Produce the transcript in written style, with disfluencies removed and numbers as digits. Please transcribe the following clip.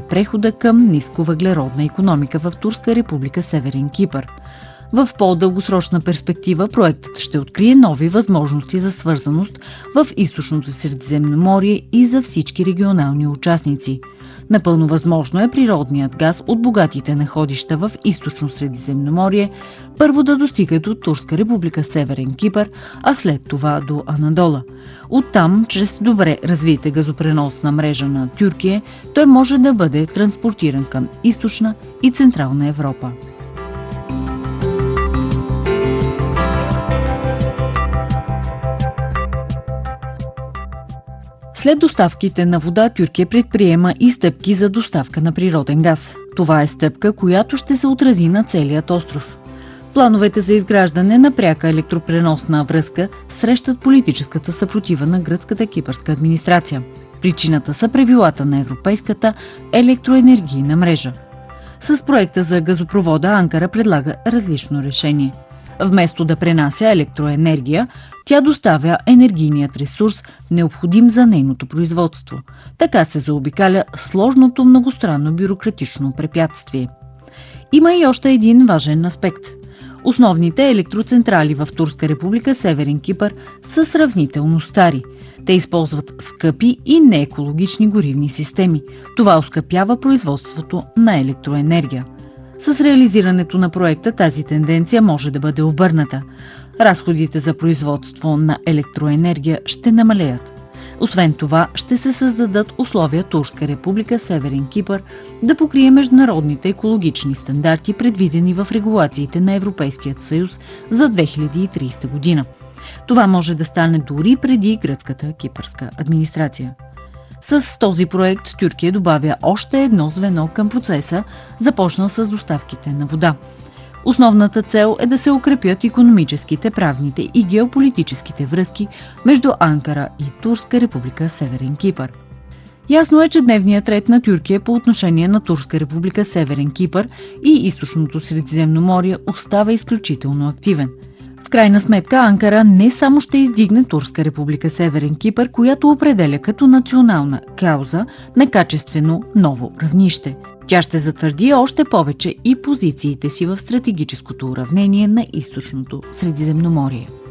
прехода към нисковъглеродна икономика в Турска република Северен Кипър. В по-дългосрочна перспектива проектът ще открие нови възможности за свързаност в източното Средиземноморие и за всички регионални участници. Напълно възможно е природният газ от богатите находища в източно Средиземноморие първо да достига до Турска република Северен Кипър, а след това до Анадола. Оттам, чрез добре развита газопреносна мрежа на Тюркия, той може да бъде транспортиран към източна и централна Европа. След доставките на вода, Тюркия предприема и стъпки за доставка на природен газ. Това е стъпка, която ще се отрази на целият остров. Плановете за изграждане на пряка електропреносна връзка срещат политическата съпротива на гръцката кипърска администрация. Причината са правилата на европейската електроенергийна мрежа. С проекта за газопровода Анкара предлага различно решение. Вместо да пренася електроенергия, тя доставя енергийният ресурс, необходим за нейното производство. Така се заобикаля сложното многостранно бюрократично препятствие. Има и още един важен аспект. Основните електроцентрали в Турска република Северен Кипър са сравнително стари. Те използват скъпи и неекологични горивни системи. Това оскъпява производството на електроенергия. С реализирането на проекта тази тенденция може да бъде обърната. Разходите за производство на електроенергия ще намалеят. Освен това, ще се създадат условия Турска република Северен Кипър да покрие международните екологични стандарти, предвидени в регулациите на Европейският съюз за 2030 година. Това може да стане дори преди гръцката кипърска администрация. С този проект Тюркия добавя още едно звено към процеса, започнал с доставките на вода. Основната цел е да се укрепят икономическите, правните и геополитическите връзки между Анкара и Турска република Северен Кипър. Ясно е, че дневният ред на Тюркия по отношение на Турска република Северен Кипър и източното Средиземноморие остава изключително активен. В крайна сметка Анкара не само ще издигне Турска република Северен Кипър, която определя като национална кауза на качествено ново равнище. Тя ще затвърди още повече и позициите си в стратегическото уравнение на източното Средиземноморие.